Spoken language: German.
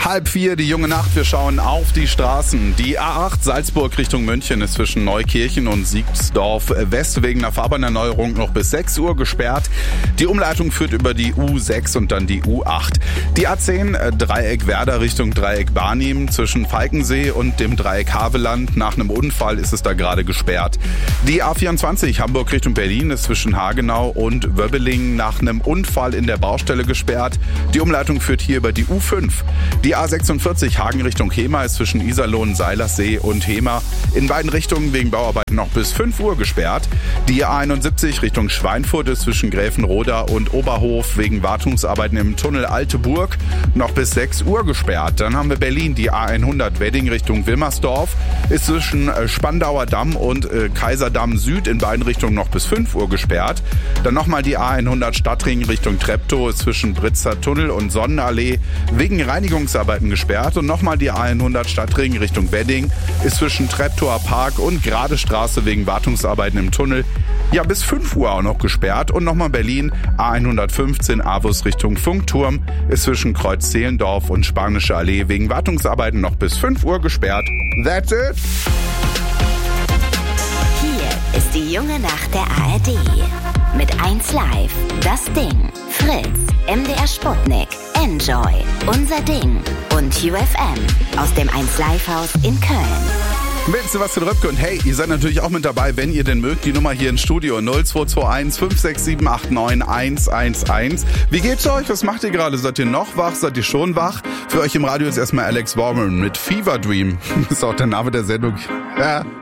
3:30, die junge Nacht. Wir schauen auf die Straßen. Die A8 Salzburg Richtung München ist zwischen Neukirchen und Siegsdorf West wegen einer Fahrbahnerneuerung noch bis 6 Uhr gesperrt. Die Umleitung führt über die U6 und dann die U8. Die A10 Dreieck Werder Richtung Dreieck Barnim zwischen Falkensee und dem Dreieck Haveland. Nach einem Unfall ist es da gerade gesperrt. Die A24 Hamburg Richtung Berlin ist zwischen Hagenau und Wöbbelingen nach einem Unfall in der Baustelle gesperrt. Die Umleitung führt hier über die U5. Die A46 Hagen Richtung Hemer ist zwischen Iserlohn, Seilersee und Hemer in beiden Richtungen wegen Bauarbeiten noch bis 5 Uhr gesperrt. Die A71 Richtung Schweinfurt ist zwischen Gräfenroda und Oberhof wegen Wartungsarbeiten im Tunnel Alte Burg noch bis 6 Uhr gesperrt. Dann haben wir Berlin, die A100 Wedding Richtung Wilmersdorf ist zwischen Spandauer Damm und Kaiserdamm Süd in beiden Richtungen noch bis 5 Uhr gesperrt. Dann nochmal die A100 Stadtring Richtung Treptow ist zwischen Britzer Tunnel und Sonnenallee wegen Reinigungsarbeiten gesperrt. Und nochmal die A100 Stadtring Richtung Wedding ist zwischen Treptower Park und Grade Straße wegen Wartungsarbeiten im Tunnel bis 5 Uhr auch noch gesperrt. Und nochmal Berlin, A115 Avus Richtung Funkturm ist zwischen Kreuz-Zehlendorf und Spanische Allee wegen Wartungsarbeiten noch bis 5 Uhr gesperrt. That's it! Hier ist die junge Nacht der ARD. Mit 1 Live, Das Ding, Fritz, MDR Sputnik, Enjoy, Unser Ding und UFM aus dem 1 Live Haus in Köln. Mit Sebastian Röpke und hey, ihr seid natürlich auch mit dabei, wenn ihr denn mögt. Die Nummer hier ins Studio 0221 567 89 111. Wie geht's euch? Was macht ihr gerade? Seid ihr noch wach? Seid ihr schon wach? Für euch im Radio ist erstmal Alex Warman mit Fever Dream. Das ist auch der Name der Sendung. Ja.